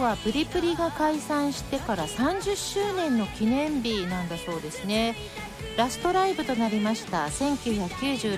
はプリプリが解散してから30周年の記念日なんだそうですね。ラストライブとなりました1996